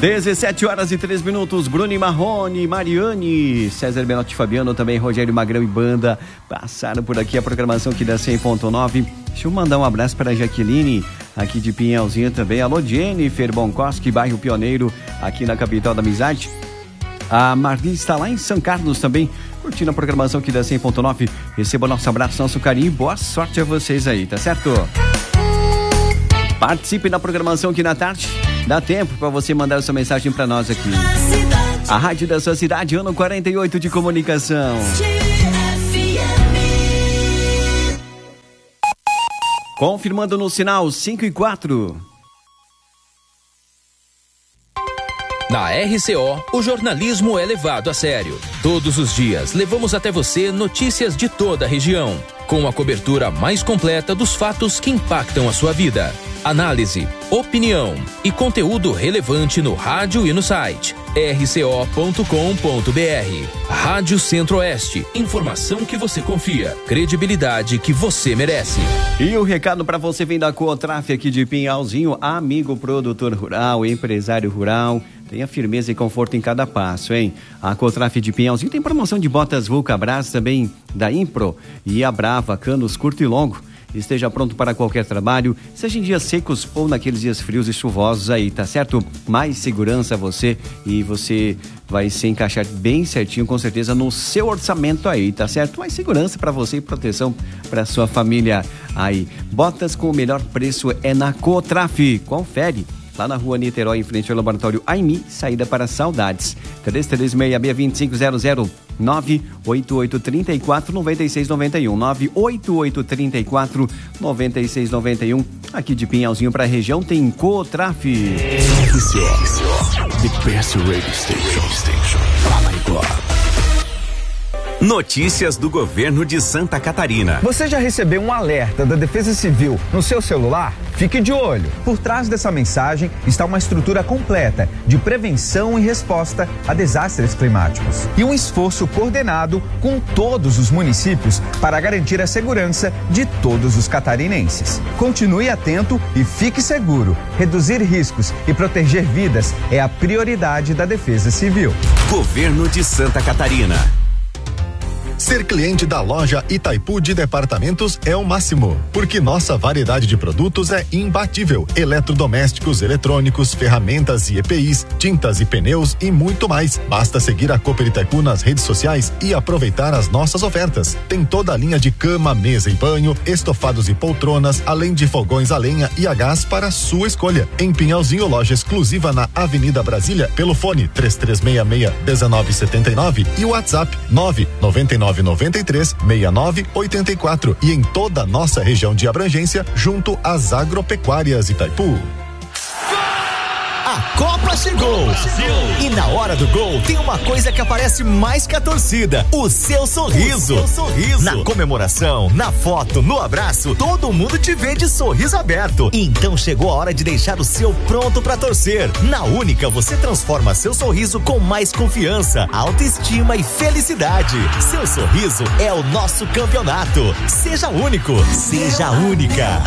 17h03, Bruno e Marrone, Mariane, César Benotti Fabiano, também Rogério Magrão e Banda passaram por aqui, a programação aqui da 100.9. Deixa eu mandar um abraço para a Jaqueline, aqui de Pinhalzinho também. Alô, Jennifer Boncoski, bairro Pioneiro, aqui na capital da amizade. A Marli está lá em São Carlos também, curtindo a programação aqui da 100.9. Receba nosso abraço, nosso carinho e boa sorte a vocês aí, tá certo? Participe da programação aqui na tarde. Dá tempo para você mandar a sua mensagem para nós aqui. A rádio da sua cidade, ano 48 de comunicação. Confirmando no sinal 5:04. Na RCO, o jornalismo é levado a sério. Todos os dias, levamos até você notícias de toda a região, com a cobertura mais completa dos fatos que impactam a sua vida. Análise, opinião e conteúdo relevante no rádio e no site rco.com.br. Rádio Centro-Oeste, informação que você confia, credibilidade que você merece. E o recado para você vem da Cotraf aqui de Pinhalzinho, amigo produtor rural, empresário rural. Tenha firmeza e conforto em cada passo, hein? A Cotraf de Pinhalzinho tem promoção de botas Vulcabras também da Impro e a Brava, canos curto e longo. Esteja pronto para qualquer trabalho, seja em dias secos ou naqueles dias frios e chuvosos aí, tá certo? Mais segurança a você e você vai se encaixar bem certinho, com certeza, no seu orçamento aí, tá certo? Mais segurança para você e proteção para sua família aí. Botas com o melhor preço é na Cotraf. Confere. Lá na rua Niterói, em frente ao laboratório AIMI, saída para Saudades. 3366-2500, 98834-9691, 98834-9691. Aqui de Pinhalzinho para a região tem Cotraf. The best radio station. Oh my God. Notícias do governo de Santa Catarina. Você já recebeu um alerta da Defesa Civil no seu celular? Fique de olho. Por trás dessa mensagem está uma estrutura completa de prevenção e resposta a desastres climáticos. E um esforço coordenado com todos os municípios para garantir a segurança de todos os catarinenses. Continue atento e fique seguro. Reduzir riscos e proteger vidas é a prioridade da Defesa Civil. Governo de Santa Catarina. Ser cliente da loja Itaipu de Departamentos é o máximo, porque nossa variedade de produtos é imbatível. Eletrodomésticos, eletrônicos, ferramentas e EPIs, tintas e pneus e muito mais. Basta seguir a Cooper Itaipu nas redes sociais e aproveitar as nossas ofertas. Tem toda a linha de cama, mesa e banho, estofados e poltronas, além de fogões a lenha e a gás para a sua escolha. Em Pinhalzinho, loja exclusiva na Avenida Brasília, pelo fone 3366-1979 e o WhatsApp 99993-6984 e em toda a nossa região de abrangência, junto às agropecuárias Itaipu. A Copa chegou! E na hora do gol tem uma coisa que aparece mais que a torcida: o seu sorriso. Na comemoração, na foto, no abraço, todo mundo te vê de sorriso aberto. Então chegou a hora de deixar o seu pronto pra torcer. Na Única você transforma seu sorriso com mais confiança, autoestima e felicidade. Seu sorriso é o nosso campeonato. Seja único, seja única.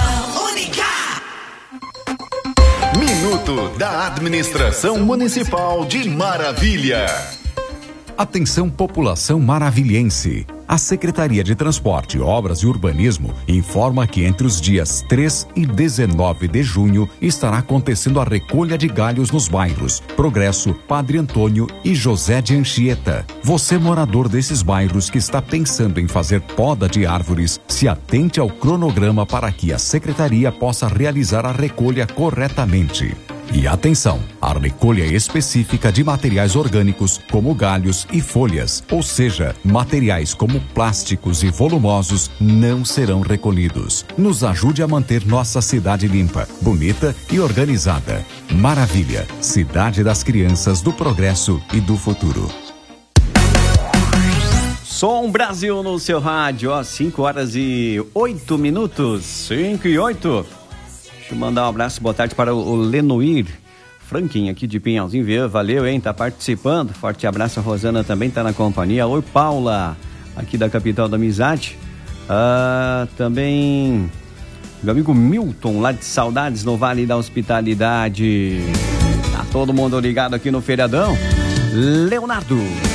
Minuto da Administração Municipal de Maravilha. Atenção, população maravilhense. A Secretaria de Transporte, Obras e Urbanismo informa que entre os dias 3 e 19 de junho estará acontecendo a recolha de galhos nos bairros Progresso, Padre Antônio e José de Anchieta. Você, morador desses bairros que está pensando em fazer poda de árvores, se atente ao cronograma para que a Secretaria possa realizar a recolha corretamente. E atenção, a recolha específica de materiais orgânicos como galhos e folhas, ou seja, materiais como plásticos e volumosos, não serão recolhidos. Nos ajude a manter nossa cidade limpa, bonita e organizada. Maravilha, cidade das crianças, do progresso e do futuro. Som Brasil no seu rádio, 5h08, 5:08. Deixa eu mandar um abraço, boa tarde para o Lenoir Franquinho aqui de Pinhalzinho. Valeu, hein? Tá participando. Forte abraço, a Rosana também tá na companhia. Oi, Paula, aqui da capital da amizade. Também meu amigo Milton, lá de Saudades, no Vale da Hospitalidade. Tá Todo mundo ligado aqui no feriadão. Leonardo.